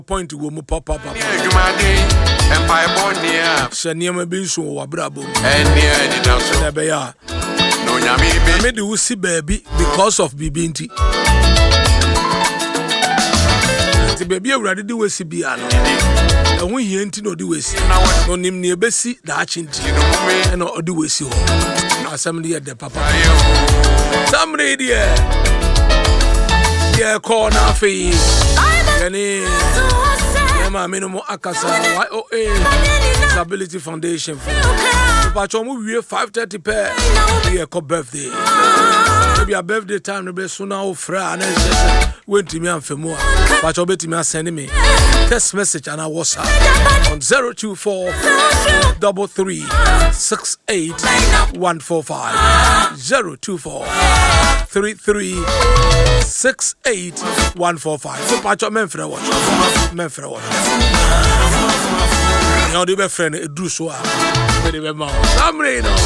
point wo mu papa. Shania be so wa brabo. Nebeya. No nyame me de see baby because of bibinti. The baby awrade de wesi bia no. Ehun hie nti no de wesi. No nim ne ebesi da achinti. E no ode wesi ho. Asam de de papa. Samre de ye call na fe. Yani ma minimum akasa YOA Disability Foundation. Pacho mu wie 5:30 per ye ko birthday. Maybe a birthday time no be sooner o fra na went me amfemu a pacho beti me send me text message and WhatsApp on 024 33 68 145 024 33 68 145. So pacho menfre watch now the best friend do so very well. Samre no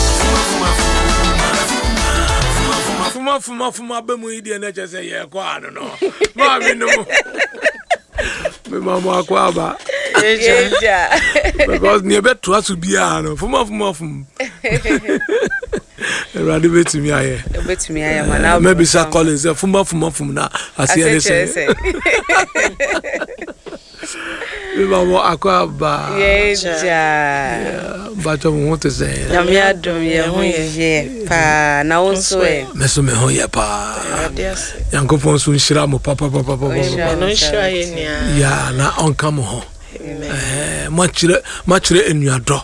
fuma be mu idi na je say ye kwa no ma me no me mama kwa ba because ne be to asu bia no fuma Radi betimi aye mana maybe sa calling say fuma na asiye say we mama akwa ba ba to mo te say na me adom ye ho ye pa na wonso e meso me ho ye pa yankopon so nshira mo papa no nshira ye nia ya na onka mo ho ma chire enuado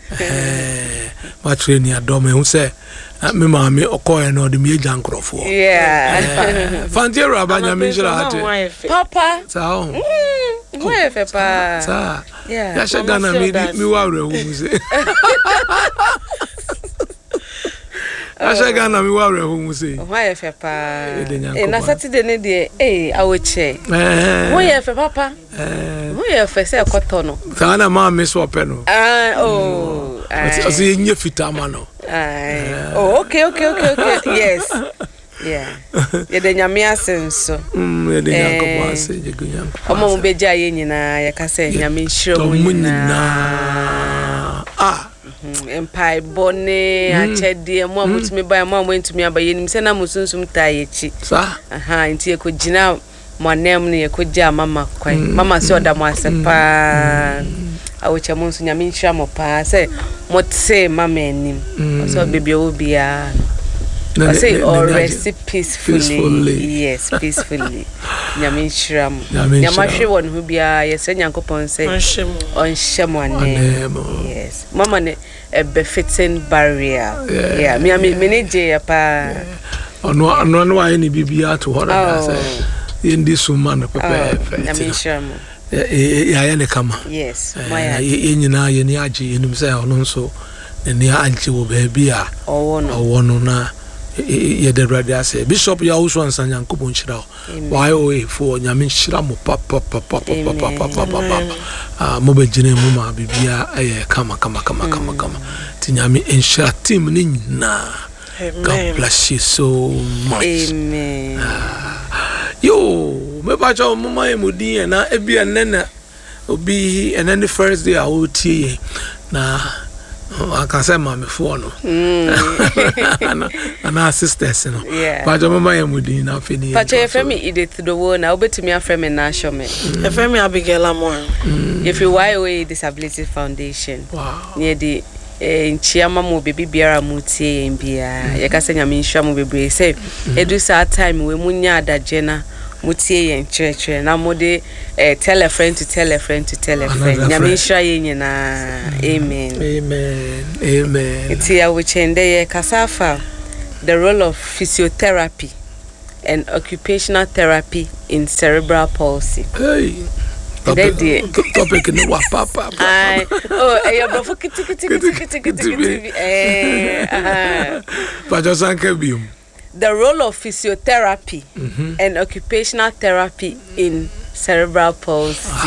ma chire enuado me hu say me mama okoye no de me jankrofo fantiero abanya me nshira ate papa sao Where papa? Sa. Ya shagana mi wa re hu se. Ya shagana mi wa re hu se. Where papa? Na Saturday ne de awoche. Where papa? Where say koto no. Sa na ma me so pe no. Asi nye fitama no. Okay. Yes. Yeah. Ye de nyame asenso. Ye de nyankopon ase je gunyanko. Omo mo beja ye nyina ye ka se nyame nhiro mo nyina. Empire bone achede mo amutumi ba mo amutumi abaye nim se na musunsum ta ye chi. Sa. Nti ye ko gina mo anem ne ye ko ja mama kwan. Mama se oda mo asepa. Awocha mo nso nyame nhira mo pa se mo tse mama enim. So baby obia. I say rest peacefully. Yes, peacefully. Nyame shram. Nyama hwe won hu bia ye se nyankopon say on shemone. Yes. Mama ne a befitting barrier. Yeah, me ne je pa. Ono aye ni bibia to hora say. In this woman pepe. Nyame shram. Ya ne kama. Yes. Ye nyina ye ni agi enum say ono nso ne agi wo ba bia. Owo na ye de brother say bishop ya also ansa nyankopon chira YOA for nyame chira mo papa mo be jine mo ma bibia kama ti nyame enshira team ni nyina. God bless you so much. Amen. Yo me ba cho mo ma emudi na ebia nena obi and then the first day I will tie na I can say mommy for no. And our sisters, no. Yeah. But your mama yamudi na fini. But your family Edith the one. I'll bet me a friend na show me. Your family Abigail Amor. If you YOA Disability Foundation. Wow. Near the Chiama mo baby biara mutie mbia. Ya kase nyame nhwa mo bebre say edu sa time we munya da jena mutie yen church na mode tell a friend to tell a friend to tell a friend. Nyame nhwa ye nyina. Amen. Iti ya wuchende ye kasafa the role of physiotherapy and occupational therapy in cerebral palsy. Hey. Topic no wa papa. Your brother kiti. The role of physiotherapy and occupational therapy in cerebral palsy.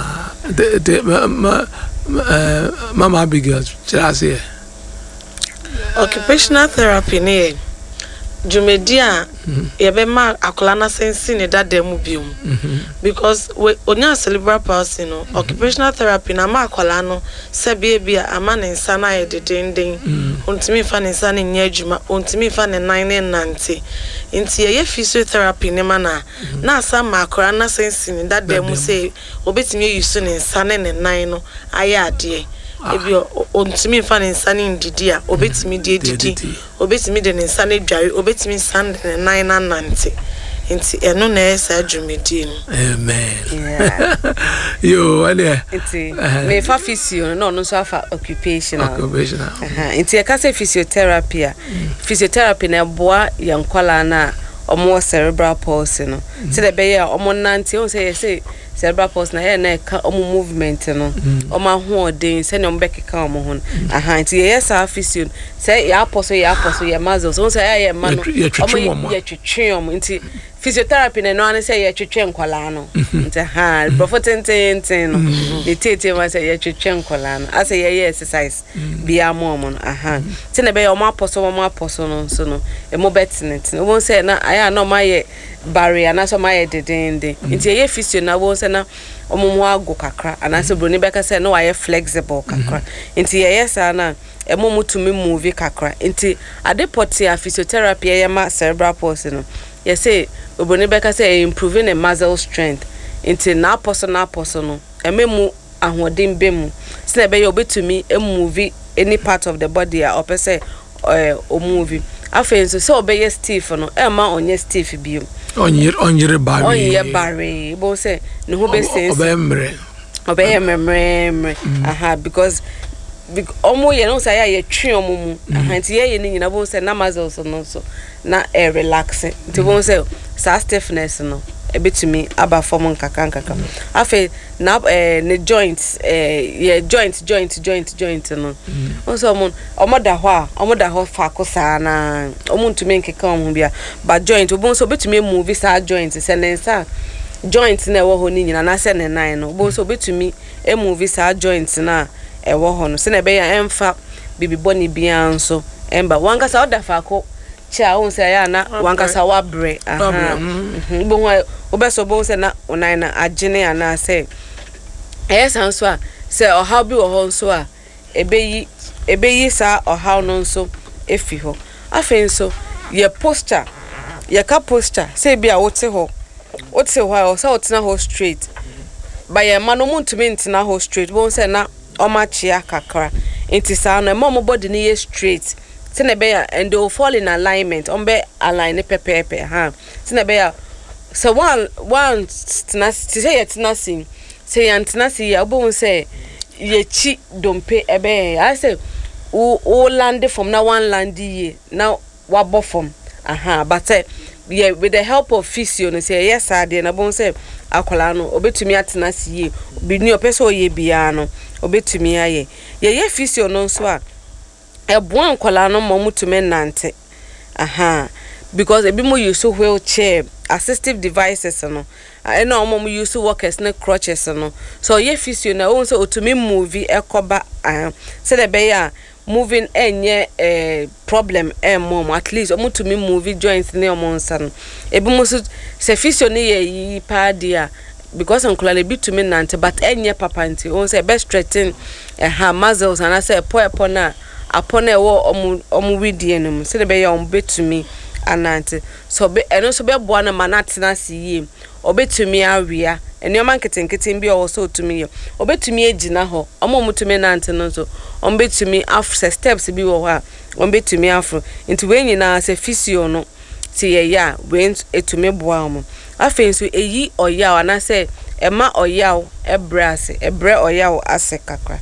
Mama Abigail, occupational therapy ne Jumedia yebema akola na sense ne dada mu biom because we onya cerebral palsy no occupational therapy na ma akola no se bia ama ne nsa na ye dedenden ontimi fa ne nsa ne nya adwuma ontimi fa ne nan ne nante nti ye physiotherapy ne mana na asa ma akola na sense ne dada mu se obetimi use ne nsa ne nan no aye ade ebi ontimi fa ne nsa ne ndidi a obetimi didi obetimi de ne nsa ne dware obetimi sand ne nan na nante nti eno na esa adwumedi no amen yo ale nti me fa physio no no so afa occupational nti e ka se physiotherapy a physiotherapy na boa yankwala na omo cerebral palsy no se de be ya omo nante o se cerebral palsy na na ka omo movement no omo ahoden se ne omo bekeka omo ho nti yes physio se ya aposo ya muscles o se ya ma no omo ya twetwe omo nti physiotherapy na no an say ye twetwe nkwala no nti profotente no the tete ma say ye twetwe nkwala no as ye exercise bia mo no ti na be o ma aposo no so no e mo betnet no won say na aya no ma ye barrier na so ma ye dedende nti ye physio na won say na omo ago kakra anase broni beka say no wa flexible kakra nti ye sa na e mo mutumi move kakra nti adepoti a physiotherapy ye ma cerebral palsy no you say oboni beka say improving the muscle strength into na aposo no ememu ahoden bemu say be you betumi move any part of the body or say o move afen so obey stiff no e ma onye stiff biom onye bare bo say no ho be sense obey memre because omo ye no say ya twe omo mu nti ye ni nyina bo say na muscles no so na relax nti bo say sa stiffness no ebetumi aba form nkaka afa na ne joints ye joint no so omo da ho fa ko sa na omo ntumi nkeka omo bia ba joint bo so betumi move sa joint se ne sa joint na wo ho ni nyina na se ne nan no bo so betumi move sa joint na ewo ho no se na be ya emfa bibi boni bia nso emba wankasa oda fa ko cha won se ya na wankasa wa bre bo ho obeso bo se na onan na agene ana se san so a se ohaw bi wo ho nso a ebeyi sa ohaw no nso efi ho afen so ye posture ye ka posture se bia wote ho o se otena ho straight ba ye ma no muntumi ntena ho straight bo se na omachia kakra enti sa no mo body ni ye straight sene be ya and they will fall in alignment be align pepepe sene be ya so one tina say ye tina sin say yantina si ya bo say ye chi dompe ebe I say o land from na one land ye now wabo from but yeah with the help of physio no say yes ade na bo say akola no obetumi atena si ye bi ni opese oye bia no obetumi aye ye physio no so a ebwan akola no momutume nante because ebi mo use wheelchair assistive devices no ena omo use walkers na crutches no so ye physio na won say otumi move ekoba say the be ya moving enye problem mom at least omutumi move joints ne omonsa no ebi mo so se physio ne ye pa dia because onkola le bitumi nante but enye papa nti won say best stretching muscles and I say po na apona ewo omu widie no se de be ya betumi anante so be eno so be boa na manatena siye obetumi awia enioma nketenkete bi o so otumi yo obetumi agina ho omutumi nante no so betumi afse steps bi wo ha betumi afro nti we nyina se physio no ti ye ya we etumi boa mo afen so eyi oya na se ema oya ebre oya ase kakra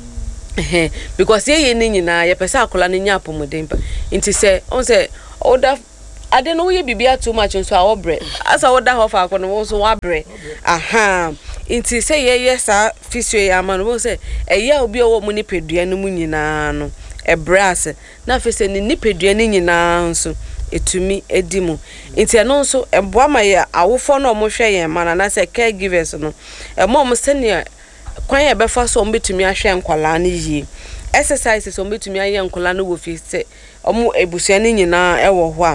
because ye ni nyina ye pesa akola ni nya apomodempa nti se on se oda ade no ye bibia too much nso a obre asa oda ho fa akono wo so wabre nti se ye sa physio ya ma no se eya obi owo mu ni pedua no mu nyina no ebrase na fe se ni pedua ni nyina nso etumi edimu nti eno nso eboa ma ye awofo no mo hwe ye ma na se caregivers no mo senior kwan ye befa so mbetumi ahwe nkwala na yi exercises mbetumi aye nkwala na wo fi se omo ebusua ni nyina ewo ho a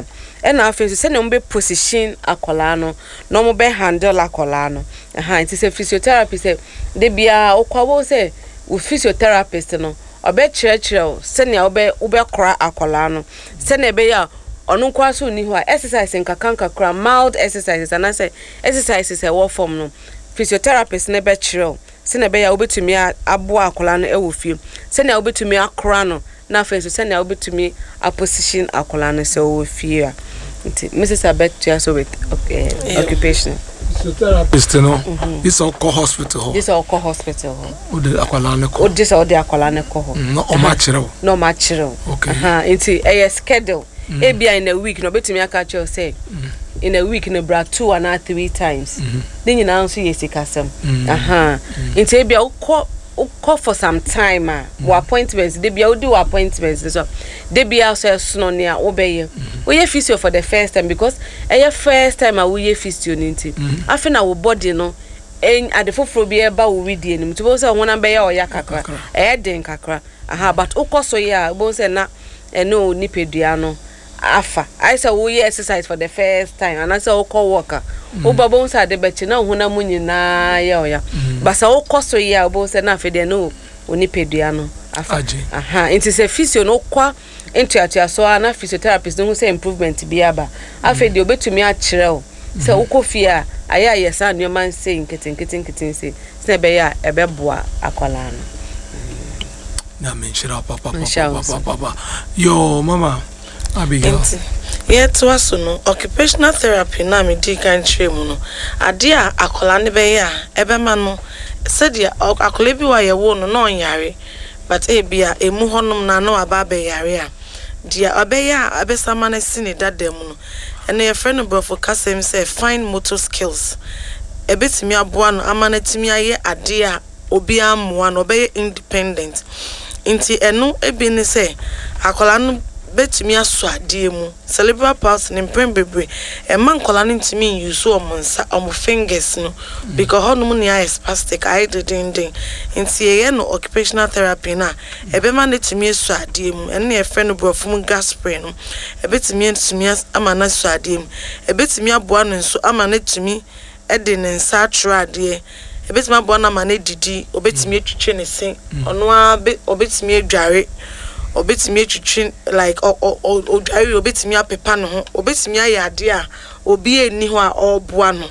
and I feel send them be position akolano no mo be handle akolano it is a physiotherapist say they be okwawo say we physiotherapist no obe churchill send ya obe kra akolano send be ya onu kwa so ni ho exercise nkakanka kra mild exercises and I say exercises e wo form no physiotherapist ne be chiro send be ya obetumi abo akolano e wo fie send ya obetumi akra no na fenso send ya obetumi a position akolano se wo fie Mrs. Abet just with occupation. Physiotherapist, no. This all call hospital. This all call hospital. What the Aqualane call? This all the Aqualane call. No matchero. No matchero. Okay. It's a schedule. Maybe in a week, no better me a catch you say. In a week, in a bra 2 and 3 times. Then you now see a sikasem. It's a be call for some time appointments they be do appointments so they be ourselves no near obey we ye physio for the first time because first time we ye physio nti afi na wo body no at the foforo be eba wo read enim to bo say wona be ya oya kakra den kakra but ukoso ya bo say na no nipedua no afa I say we exercise for the first time and I say call worker Obabon sa de bechi na huna mu nyina ya oya basa okoso ya obo se na fede no oni pedua no afa it is a physio no kwa into so na physiotherapist no say improvement bi aba afede obetumi a kireo se ukofia aya yesa no man say nketin say se be ya ebeboa akwala no na menshira papa yo mama Abigail. To us no occupational therapy na me di kan tire mu no ade a akola ne be ya ebema no said ya akola bi wa ye wo no na onyare but e bia emu honom na no aba be yare a dia abeya abesama na sine dadam no ene ye friend brofo kasem say fine motor skills ebetimi aboa no amana timi aye ade a obi ammoa no be independent inti eno ebi ni say akola no betimi aso ade mu cerebral palsy ne mpembebre e man kola ne ntimi use omonsa omo fingers no because honum ne is spastic I didn't inti ye no occupational therapy na e be man netimi aso ade mu ene e friend brofum gaspre no e betimi amana aso ade mu e betimi aboa no nso amana timi e de ne nsa atro ade e betimi aboa na amana didi obetimi atwitwe ne sen ono a obetimi adware obetimi atwitwe like odware obetimi apepa no ho obetimi ayade a obi eni ho a oboa no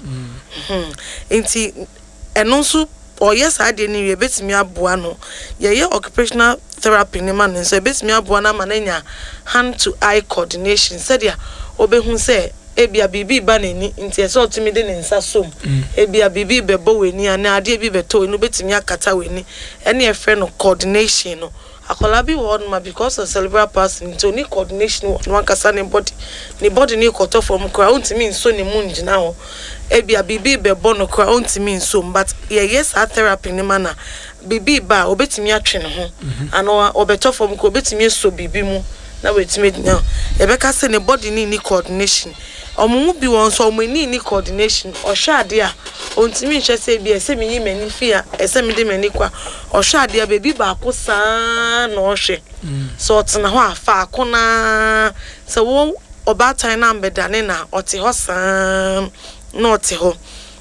enti eno nso oyes ade ni obetimi aboa no ye occupational therapy ne man nso obetimi aboa na mananya hand to eye coordination said ya obehu say ebia bibi ba nani nti ese otimi de ne nsa som ebia bibi bebo weni ana ade bi beto enu betimi akata weni ene e friend no coordination no akola bi won ma because of cerebral palsy nti oni coordination no akasa ne body ni koto from kra untimi nso ne mu ngina ho ebia bibi bebo no kra untimi nso but yes a therapy ne mana bibi ba obetimi atwe ne ho ano obeto from ko obetimi so bibi mu na wetimi nya ebeka se ne body ni coordination omumu bi won so omani ni coordination ohwade a ontimi hwe se bi ese mi yi mani fia ese mi de mani kwa ohwade a bebi ba ko saa na ohwe so otena ho afa akona se wo obatan na mbedane na ote ho saa na ote ho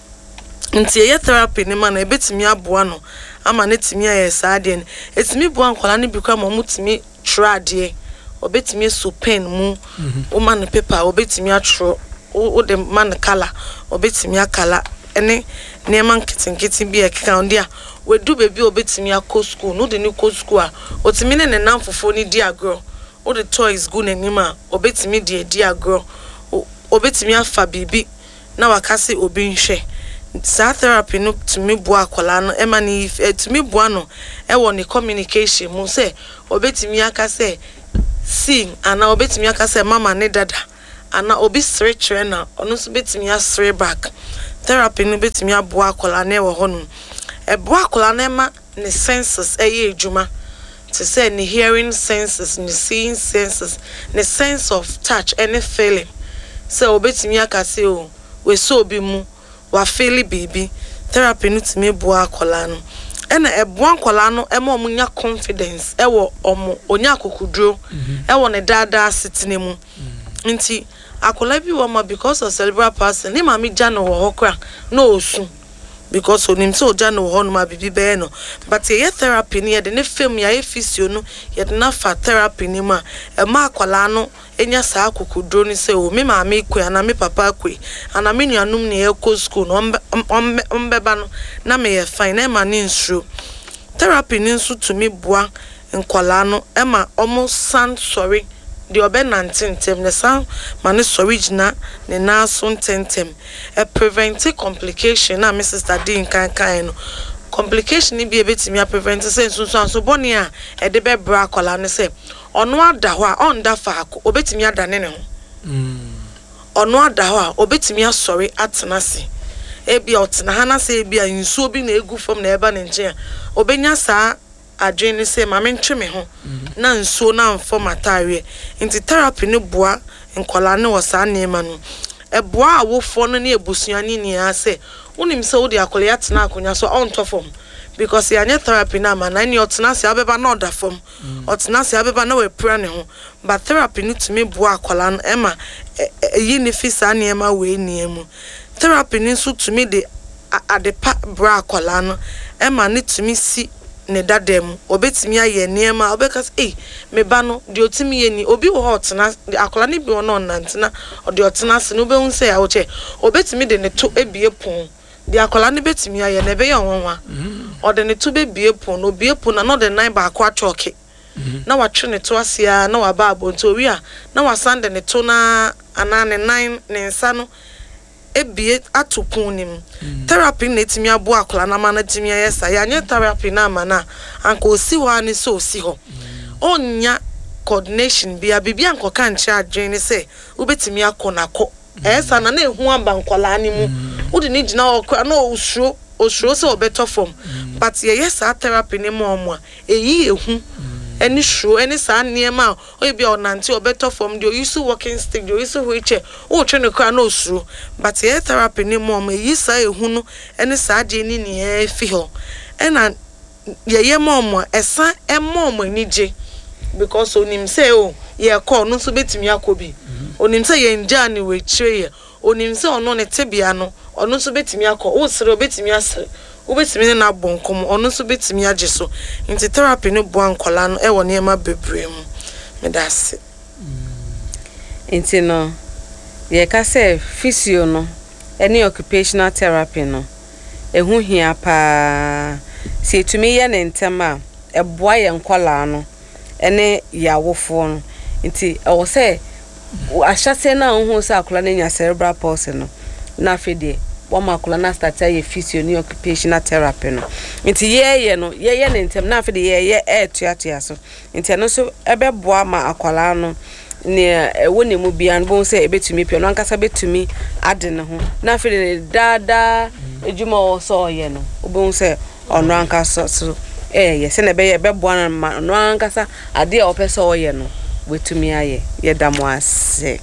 nti ye therapy ni man ebetimi aboa no ama ne timi aye saa de ne etimi boa nkola ne bi kwa mo mutimi trade obetimi so pen mu o man paper obetimi atro o de man color obetimi akala ene neman kitin bi ekeka on dia we do baby obetimi akọ school no de ni ko school a otimi ne nan fofo ni di agro o de toys go nanima obetimi di agro obetimi afa bibi na wakase obi nhwe sa therapy no timi bua akola no ema ni timi bua no e wo ni communication mu se obetimi akase sing ana obetimi akase mama ne dada ana obi stretcher na ono so betimi asre back therapy no betimi aboa akola na e wo hono e boa akola na ma ne senses eye ejuma to say ne hearing senses ne seeing senses ne sense of touch any feeling so obetimi akase o we so obi mu wa feel baby therapy no timi boa akola no ena eboa akola no e ma omunya confidence e wo omo onya akokuduro e wo ne dada sitine mu nti akola bi wo ma because of cerebral palsy ni ma me gya no wo hokra na osu because onim so gya no ho no ma bibi be no but ye therapy ni ye de ne fam ya physio no ye de na fa therapy ni ma e ma akola no enya saa kokudro ni se o me ma me kwe ana me papa kwe ana me nuanum ne ekọ school no ombeba no na me ye fine na ma ni nsuro therapy ni nso to me boa nkola no e ma omo san sorry the obe nantentem ne san mane sorigina ne na so ntentem e prevent complication na my sister din kan no complication ni bi e betimi a prevent say so boni a e de be bra akola ne say ono ada ho a onda fa akọ obetimi adane ne ho ono ada ho a obetimi asori atena se e bia otena ha na say e bia nsuo bi na egu fam na eba ne nche obenya saa adwene say ma mentwe me ho na nsuo na mfom atare nti therapy ne boa nkola ne wosa neema no e boa awofo no ne ebusuani ni ase unim se wo de akola ya tena akonya so on tofom because ya nye therapy na ma na ni otena se abeba na oda fom otena se abeba na we pra ne ho but therapy ne tumi boa akola no e ma yi ne fisa neema we niemu therapy ne so tumi de adepa bra akola no e ma ne tumi si ne dadem obetimi aye neema obekas me ba no de otimi ye ni obi wo hotena akola ne bi wo no nantena ode otena se no be hu se ya wo che obetimi de ne to ebie pon de akola ne betimi aye ne be ye onwa ode ne to be bie pon no bie pon na no de nan ba akwa choke na wa twe ne to asia na wa ba abonto wi a na wa sande ne to na anane nan ne nsa no ebie atoponim therapy na etimi abo akola na mana timi yesa ya nye therapy na mana anko osi wa ni so osi ho onya coordination bia bibia anko kan cha adwene se ubetimi akonako esa na ehu aba nkola ani mu udi ni gina okra na osuro se obeto form but ye yesa therapy ni mo a eyi ehu any show any san niema o bia onante obeto form de use walking stick de use wheelchair o twe ne kra na osuro but ye therapy ni mo yi sa ehu no any sa de ni ne fi ho ena ye mo esa mo anije because onim say o ye call no so betimi akobi onim say ye nja ni we kire ye onim say ono ne tebia no ono so betimi akọ o sere obetimi asere obetimi na bonkom ono so betimi age so nti therapy no bo ankola no e wo ne ma bebre mu me dase nti no ye ka say physio no any occupational therapy no ehu hia pa se tumi ye ne ntema e boa ye nkola no ene yawofo no nti e wo say ahyase na ho say akola na nya cerebral palsy no na fede wama akola na start ye physio ni occupational therapy no nti ye no ye ne ntem na fede ye etuatua so nti no so ebe boa ma akola no ne woni mu bia no bon say ebetumi pio no ankasa betumi ade ne ho na fede dada ejuma wo so ye no bon say ono ankasa so ye se na be ye be boa no ankasa ade a opese o ye no wetumi aye ye damo ase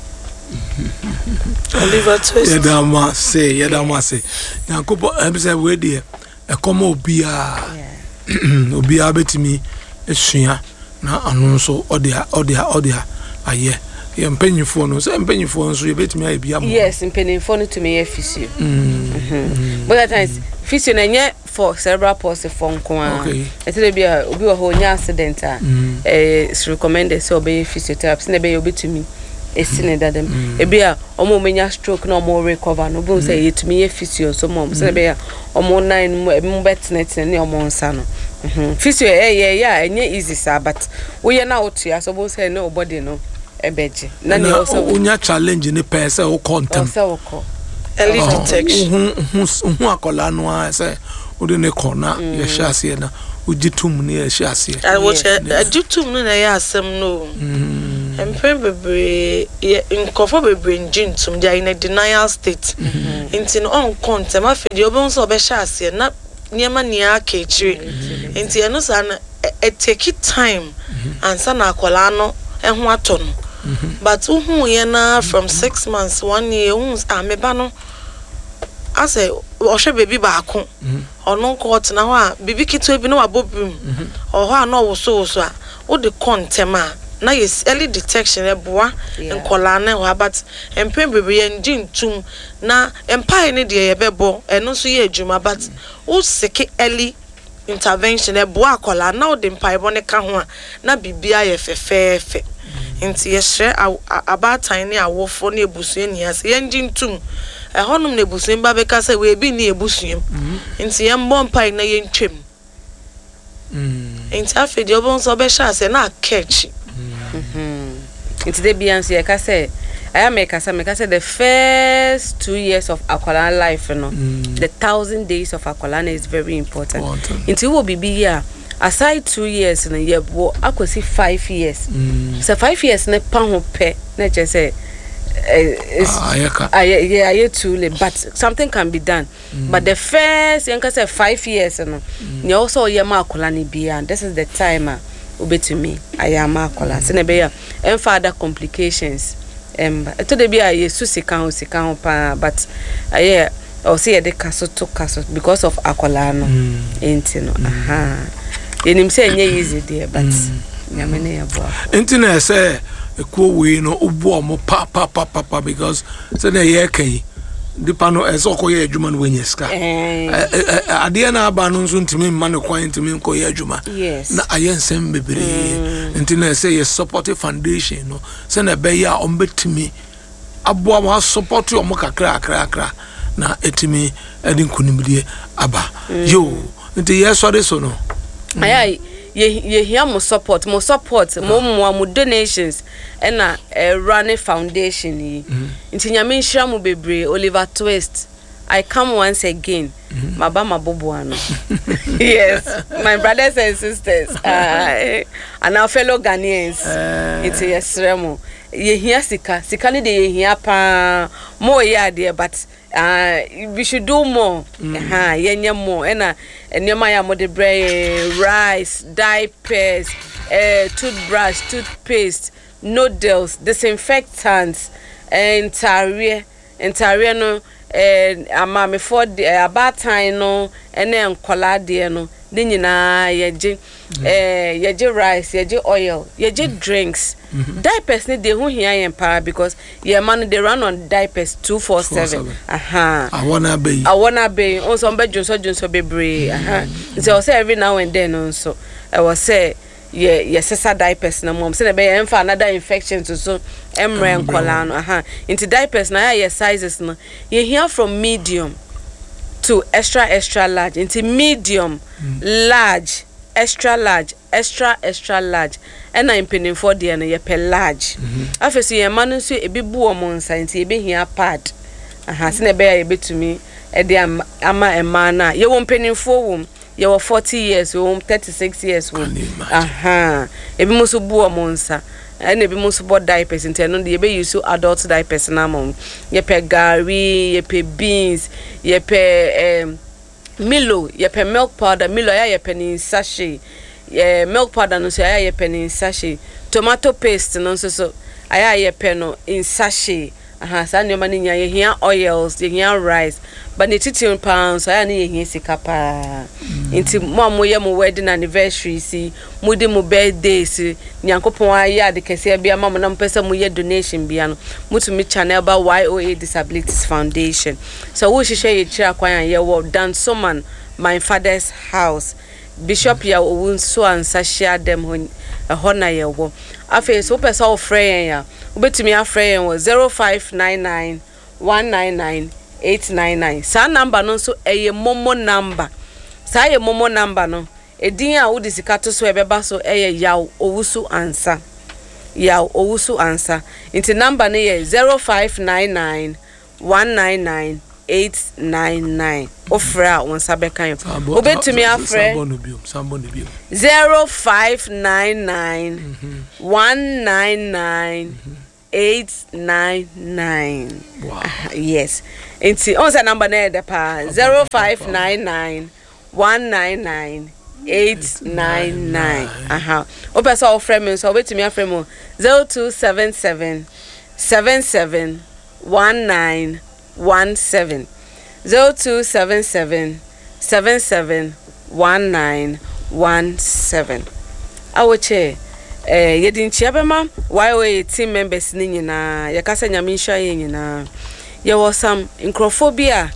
Oliver twist ye damo ase yankopo ebise we de e komo obia betumi esua na anu so odia aye ye mpanyifo no so mpanyifo nso ye betumi aye bia mo yes mpanyifo no to me ye physio but at times physio na nye for cerebral palsy for nkoa etele bia obi wo ho nya accident a is recommended so be physiotherapy na be obetumi esine dadem ebia omo menya stroke na omo recover no bo say yetumi ye physio so mom so be ya omo nine mo betnet ne omo nsa no physio ya enye easy sa but we ya na otua so bo say no body no ebeje na ne also unya challenge ni pese o content early detection akola no a say ode ne kona ye hyaase na ujitum ne ye hyaase ajitum no na ye asem no bebre nkofo bebre njintum they in a denial state nti no on contem afedi obo so be hyaase na niema nia akechire nti eno sa na take time ansa na akola no eho ato no but uhu ye na from 6 months 1 year ameba no ase ohwe baby baako ono court na ho a bibi kitu ebi no wabobrim oho a no wo so a wo de contem a na yes early detection eboa nkola na ho but empem bebe ye ngintum na empire ne de ye bebo eno so ye adwuma but wo seke early intervention eboa akola na wo de empire ne ka ho a na bibia ye fefefe nti ye hye abatan ne awofo ne ebusu ani ase ye ngintum ehonum ne ebusu mba be ka se we bi ne ebusu nti ye mbɔ empire na ye ntwem nti afedi obon so be sha se na catch Into the Beyonce, I can say, I make us the first 2 years of Aqualana life, you know, the 1,000 days of Aqualana is very important. Into will be here. Aside 2 years in a year, I could see 5 years. So 5 years, ne pound pay, ne just say, yeah, too late, but something can be done. But the first, you can say 5 years, you know, you also hear Aqualani beyond. This is the timer. Ube to me, I am Makola. Senebeya, and further complications. To the be a Susikan, but I see the castle to castle because of Akolano. Ain't you know? Aha. In him saying, easy, dear, but Yamene above. Internet say a cool way no ubo papa because say the yeke. The pano ezoko ye adwuma no wenyeska ade na aba no nso ntimi ma no kwan ntimi nko ye adwuma na ayensem bebre nti na say ye support foundation no say na be ya ombetimi abo ma support o mo kakra na etimi edi nkunimdie aba yo nti ye sori so no ayai ye hear mo support mo donations na run foundation yi nti nyame nhira mo bebre Oliver Twist I come once again mabama boboano yes my brothers and sisters and our fellow Ghanaians it's yesremo ye hear sika ni de ye hear pa more ya there but we should do more yenye more ena enema ya mode rice diapers toothbrush toothpaste noodles disinfectants entire no amame for about time no ene nkola de no de nyina yeje rice yeje oil yeje drinks diapers ne de hu hia yen pa because your man they run on diapers 247 I wanna be also junso bebre so say every now and then also I was say yeah sister diapers na mom say na be emfa another infections so emre nkola no into diapers na ya sizes no you hear from medium to extra large into medium large extra large and I'm penning for the and ye per large after ye man so e bi bu o mon science e be here pad say na be ya be to me e dey ama e man na ye won penning for wom ye were 40 years wom 36 years wom e bi mo so bu o mon sa and ebi mo so bought diapers into no dey be use adult diapers na mom ye per gari ye per beans ye per Milo ye per milk powder Milo ya ye penny sachet milk powder no so ya ye penny sachet tomato paste no so aya ye penno in sachet sa no mani nya ye hia oils ye hia rice but ne titin pounds aya ne ye hia sika pa inti mo ye mo wedding anniversary si mo de mo birthday si nyankopon aya de kese bia ma mo na mpesa mo ye donation bia no mutumi channel ba YOA Disabilities Foundation so wo hihye ye kira kwan ye wo Dan Soman my father's house Bishop ya owun so ansa share them ho na ye wo afi so pesa o frey ya obetumi afrey wo 0599 199 899 sa number no so eye momo number sa ye momo number no edin a wo disikato so ebeba so eye yaw owusu ansa into number no ye 0599 199 899 ofra on sabekan obetumi afre 0599 199 899 wow yes into on sa number na de pa 0599 199 899 opesa ofre me so obetumi afre mo 0277 77 19 17 0277 77 19 17 awoche yɛdi nkyia bɛma YOA team members ni nyinaa yɛkasa nyame nhya yɛ nyinaa yɛwɔ sam nkrofobia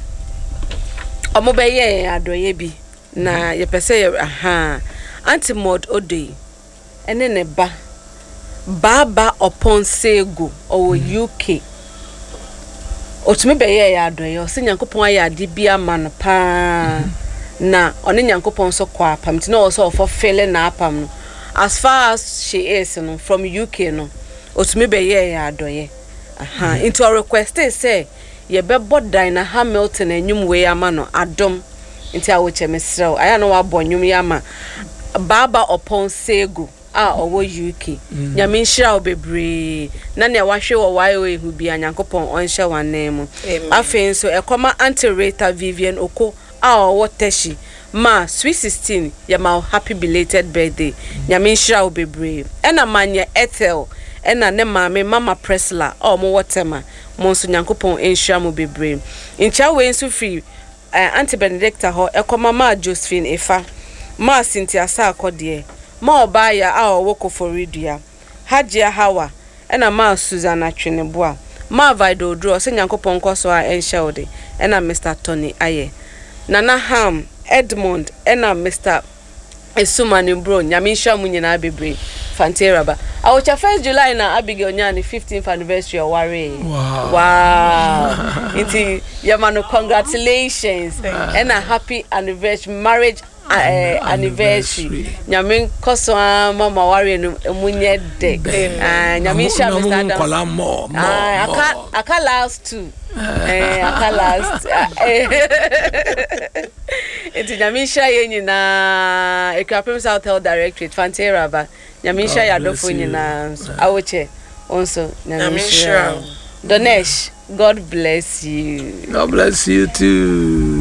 omobɛyɛ adoye bi na yɛpɛsɛ anti-mod odei ene ne baba upon sego or UK otumi bɛyɛ adoye o se nyankopɔn ayɛ ade bia man pa na ɔne nyankopɔn so kwa apam ti na ɔso ofofele na apam no as far as she is from UK no otumi bɛyɛ adoye into a request say ye bɛbɔ Dina Hamilton enyum we ama no adom nti a wo chemesrew aya no wa bonyum yama baba upon sego owo UK nyame nhira obebre na ne wahwe wo YOA hu bia nyankopɔn onhye wane mu afei nso ekoma anti-rata Vivian Oko owo teshi ma sweet 16 yama happy belated birthday nyame nhira obebre ena manye Ethel ena ne maame mama Presla mo wotema monso nyankopɔn enhia mo bebre ncha we nso free Auntie Benedicta ho ekoma ma Josephine Efa ma Cynthia Sakode ma obaya woko for redua Hajia Hawa ena ma Susanna Tweneboa ma Vido Dro se nyankopɔn koso a enhia ode ena Mr Tony Aye Nana Ham Edmond ena Mr Esumani bro nyame nhia mo nyina bebre Fanteraba our 1st July na Abigail Nyani 15th anniversary aware wow inti yamano congratulations and a happy anniversary marriage anniversary nyame koso mama ware no munye de nyame sha Mr. Adam aka last two aka last inti nyame sha ye nyina Ekrapem South Health Directorate Fanteraba nyame sha yadofo nyina awoche also nyame sha Donesh God bless you too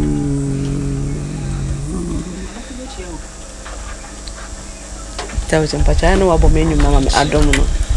tawo mpacha no wabo menu mama adom no